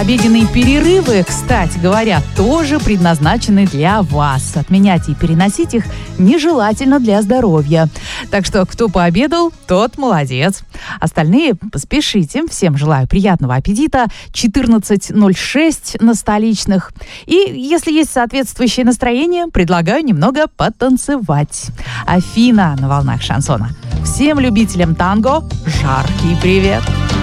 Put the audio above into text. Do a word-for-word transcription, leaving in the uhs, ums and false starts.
Обеденные перерывы, кстати говоря, тоже предназначены для вас. Отменять и переносить их нежелательно для здоровья. Так что кто пообедал, тот молодец. Остальные поспешите. Всем желаю приятного аппетита. четырнадцать ноль шесть на столичных. И если есть соответствующее настроение, предлагаю немного потанцевать. Афина на волнах шансона. Всем любителям танго жаркий привет!